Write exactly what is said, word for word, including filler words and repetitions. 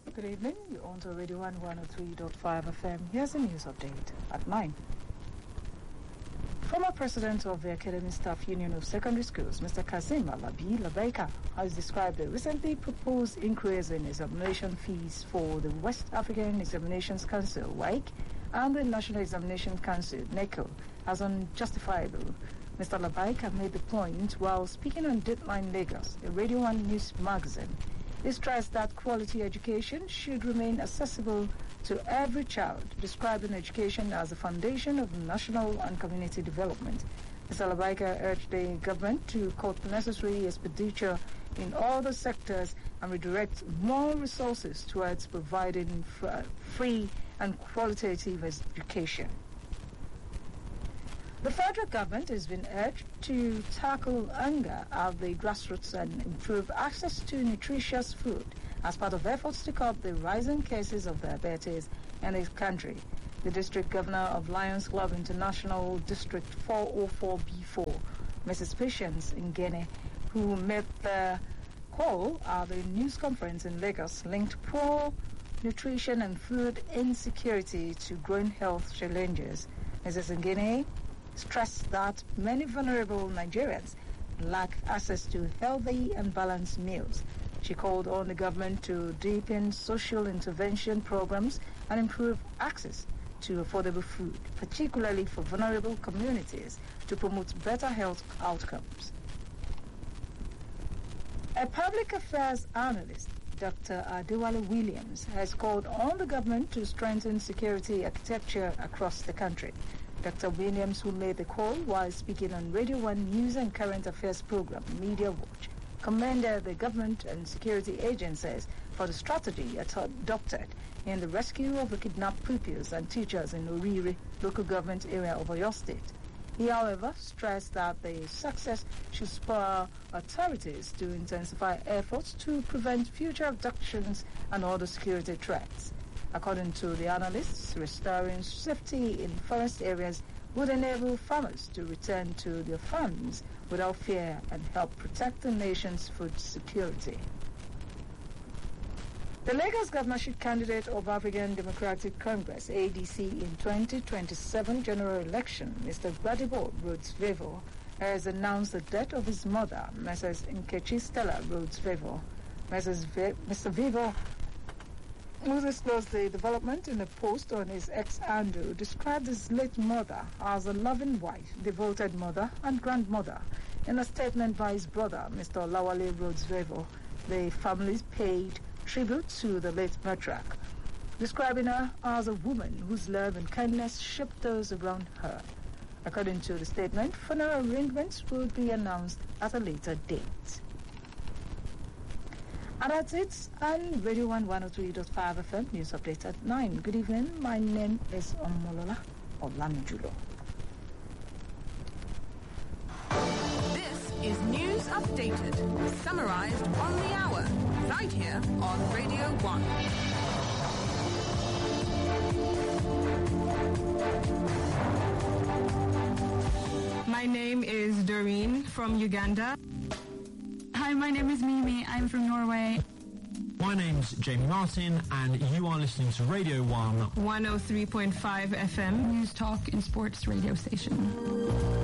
Good evening. You're on to Radio one one oh three point five F M. Here's a news update at nine. Former president of the Academy Staff Union of Secondary Schools, Mister Kazim Alabi Labaika, has described the recently proposed increase in examination fees for the West African Examinations Council, W A E C, and the National Examination Council, NECO, as unjustifiable. Mister Labaika made the point while speaking on Deadline Lagos, a Radio one news magazine. He stressed that quality education should remain accessible to every child, describing education as the foundation of national and community development. Mister Labaika urged the government to cut necessary expenditure in all the sectors and redirect more resources towards providing free and qualitative education. The federal government has been urged to tackle hunger at the grassroots and improve access to nutritious food as part of efforts to curb the rising cases of diabetes in the country. The district governor of Lions Club International District four oh four B four, Missus Patience Ngene, who made the call at the news conference in Lagos, linked poor nutrition and food insecurity to growing health challenges. Missus Ngene stressed that many vulnerable Nigerians lack access to healthy and balanced meals. She called on the government to deepen social intervention programs and improve access to affordable food, particularly for vulnerable communities, to promote better health outcomes. A public affairs analyst, Doctor Adewale Williams, has called on the government to strengthen security architecture across the country. Doctor Williams, who made the call while speaking on Radio one News and Current Affairs program, Media Watch, commended the government and security agencies for the strategy adopted in the rescue of the kidnapped pupils and teachers in Oriri, local government area of Oyo State. He, however, stressed that the success should spur authorities to intensify efforts to prevent future abductions and other security threats. According to the analysts, restoring safety in forest areas would enable farmers to return to their farms without fear and help protect the nation's food security. The Lagos governorship candidate of African Democratic Congress, A D C, in twenty twenty-seven general election, Mister Gbadebo Rhodes-Vivour, has announced the death of his mother, Missus Nkechi Stella Rhodes-Vivour. Missus V- Mister Vivour, who disclosed the development in a post on his ex-handle, described his late mother as a loving wife, devoted mother, and grandmother. In a statement by his brother, Mister Lawale Rhodes-Vivour, the families paid tribute to the late matriarch, describing her as a woman whose love and kindness shaped those around her. According to the statement, funeral arrangements would be announced at a later date. And that's it, and Radio one one oh three point five F M News Update at nine. Good evening, my name is Omolola Olamijulo. This is News Updated, summarized on the hour, right here on Radio one. My name is Doreen from Uganda. Hi, my name is Mimi. I'm from Norway. My name's Jamie Martin, and you are listening to Radio one one oh three point five F M News Talk and Sports radio station.